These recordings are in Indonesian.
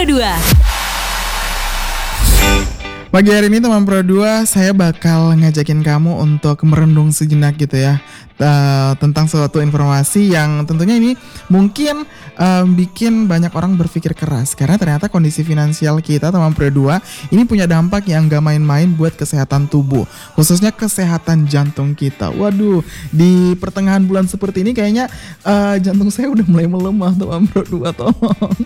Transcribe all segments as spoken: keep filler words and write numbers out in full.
Pro dua. Pagi hari ini teman Pro dua, saya bakal ngajakin kamu untuk merendung sejenak gitu ya, uh, tentang suatu informasi yang tentunya ini mungkin uh, bikin banyak orang berpikir keras. Karena ternyata kondisi finansial kita teman Pro dua ini punya dampak yang gak main-main buat kesehatan tubuh, khususnya kesehatan jantung kita. Waduh, di pertengahan bulan seperti ini kayaknya uh, jantung saya udah mulai melemah teman Pro dua, tolong.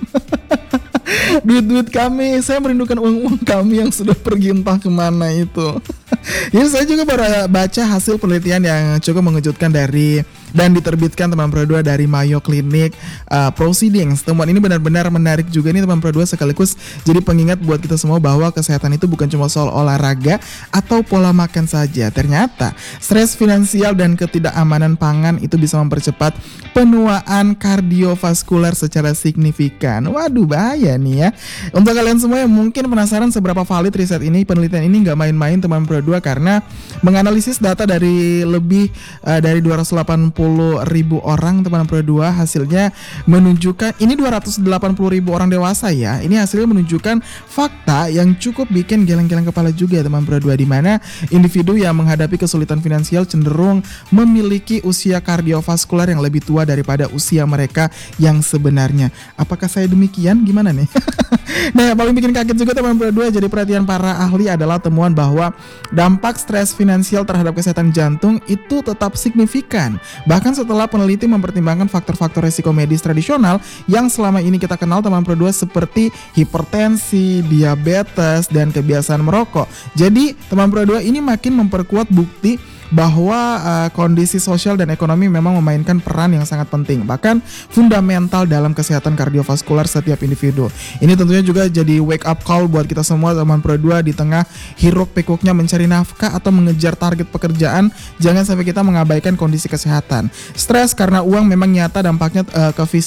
Duit-duit kami, saya merindukan uang-uang kami yang sudah pergi entah kemana itu. Ya, saya juga baru baca hasil penelitian yang cukup mengejutkan dari dan diterbitkan teman Pro dua dari Mayo Clinic uh, Proceedings. Temuan ini benar-benar menarik juga nih teman Pro dua, sekaligus jadi pengingat buat kita semua bahwa kesehatan itu bukan cuma soal olahraga atau pola makan saja. Ternyata stres finansial dan ketidakamanan pangan itu bisa mempercepat penuaan kardiovaskular secara signifikan. Waduh, bahaya nih ya. Untuk kalian semua yang mungkin penasaran seberapa valid riset ini, penelitian ini nggak main-main teman Pro dua, karena menganalisis data dari lebih uh, dari dua ratus delapan puluh ribu orang teman Pro dua. Hasilnya menunjukkan, ini dua ratus delapan puluh ribu orang dewasa ya, ini hasilnya menunjukkan fakta yang cukup bikin geleng-geleng kepala juga teman Pro dua, di mana individu yang menghadapi kesulitan finansial cenderung memiliki usia kardiovaskular yang lebih tua daripada usia mereka yang sebenarnya. Apakah saya demikian? Gimana nih? Nah, yang paling bikin kaget juga teman Pro dua, jadi perhatian para ahli adalah temuan bahwa dampak stres finansial terhadap kesehatan jantung itu tetap signifikan. Bahkan setelah peneliti mempertimbangkan faktor-faktor resiko medis tradisional yang selama ini kita kenal teman Pro dua, seperti hipertensi, diabetes, dan kebiasaan merokok. Jadi teman Pro dua, ini makin memperkuat bukti bahwa uh, kondisi sosial dan ekonomi memang memainkan peran yang sangat penting, bahkan fundamental dalam kesehatan kardiovaskular setiap individu. Ini tentunya juga jadi wake up call buat kita semua teman Pro dua, di tengah hiruk pikuknya mencari nafkah atau mengejar target pekerjaan. Jangan sampai kita mengabaikan kondisi kesehatan. Stres karena uang memang nyata dampaknya uh, ke